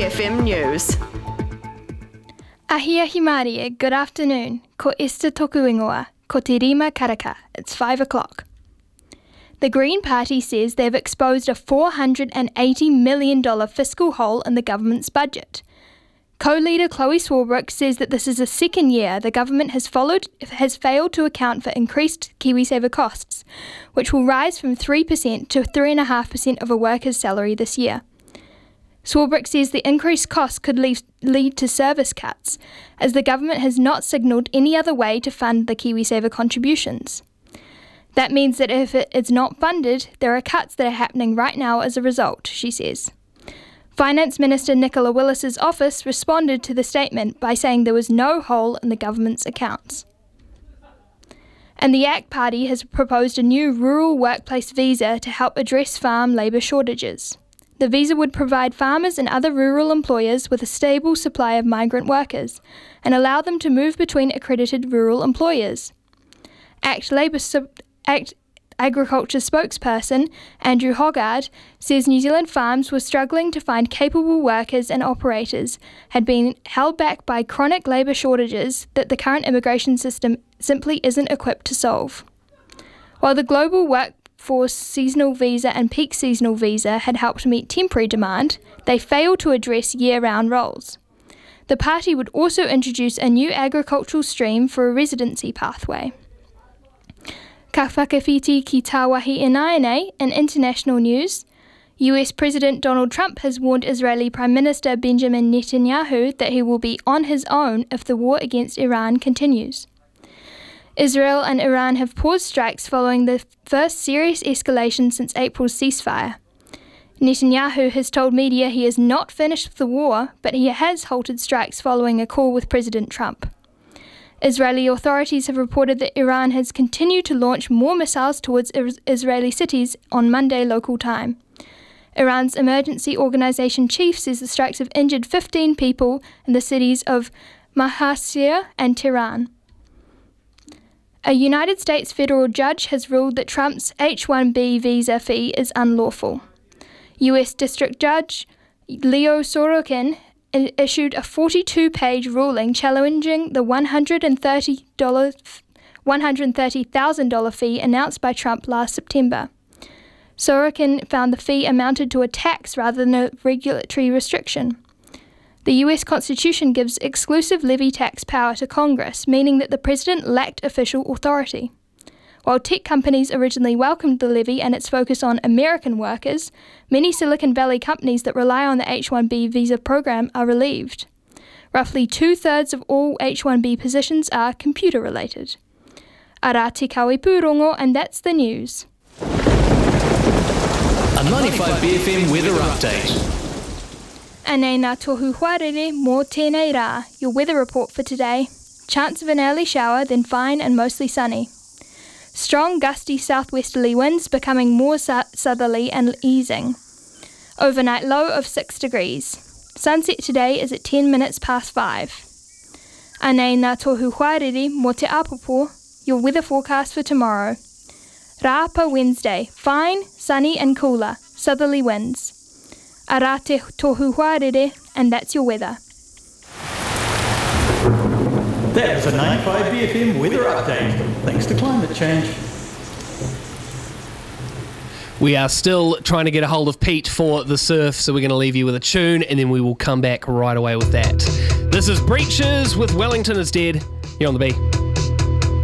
BFM News. Ahia Himarie, good afternoon. Ko esta toku ingoa, ko te rima karaka. It's 5 o'clock. The Green Party says they've exposed a $480 million fiscal hole in the government's budget. Co-leader Chloe Swarbrick says that this is the second year the government has failed to account for increased KiwiSaver costs, which will rise from 3% to 3.5% of a worker's salary this year. Swarbrick says the increased costs could lead to service cuts, as the government has not signalled any other way to fund the KiwiSaver contributions. That means that if it is not funded, there are cuts that are happening right now as a result, she says. Finance Minister Nicola Willis's office responded to the statement by saying there was no hole in the government's accounts. And the ACT Party has proposed a new rural workplace visa to help address farm labour shortages. The visa would provide farmers and other rural employers with a stable supply of migrant workers and allow them to move between accredited rural employers. ACT Agriculture spokesperson Andrew Hoggard says New Zealand farms were struggling to find capable workers and operators, had been held back by chronic labour shortages that the current immigration system simply isn't equipped to solve. While the global workforce seasonal visa and peak seasonal visa had helped meet temporary demand, they failed to address year-round roles. The party would also introduce a new agricultural stream for a residency pathway. Ka whakawhiti ki tāwahi ināianei in international news. US President Donald Trump has warned Israeli Prime Minister Benjamin Netanyahu that he will be on his own if the war against Iran continues. Israel and Iran have paused strikes following the first serious escalation since April's ceasefire. Netanyahu has told media he is not finished with the war, but he has halted strikes following a call with President Trump. Israeli authorities have reported that Iran has continued to launch more missiles towards Israeli cities on Monday local time. Iran's emergency organization chief says the strikes have injured 15 people in the cities of Mahsir and Tehran. A United States federal judge has ruled that Trump's H-1B visa fee is unlawful. U.S. District Judge Leo Sorokin issued a 42-page ruling challenging the $130,000 fee announced by Trump last September. Sorokin found the fee amounted to a tax rather than a regulatory restriction. The US Constitution gives exclusive levy tax power to Congress, meaning that the president lacked official authority. While tech companies originally welcomed the levy and its focus on American workers, many Silicon Valley companies that rely on the H-1B visa program are relieved. Roughly 2/3 of all H-1B positions are computer-related. Ara te kawe pūrongo, and that's the news. A 95 BFM weather update. Anei ngā tohu huarere mō tēnei rā, your weather report for today. Chance of an early shower, then fine and mostly sunny. Strong gusty southwesterly winds becoming more southerly and easing. Overnight low of 6 degrees. Sunset today is at 10 minutes past 5. Anei ngā tohu huarere mō te apopo, your weather forecast for tomorrow. Rāpa Wednesday, fine, sunny and cooler, southerly winds. Ara te tohu huarere, and that's your weather. That was a 95 BFM weather update, thanks to climate change. We are still trying to get a hold of Pete for the surf, so we're going to leave you with a tune, and then we will come back right away with that. This is Breaches with Wellington is Dead, here on the B.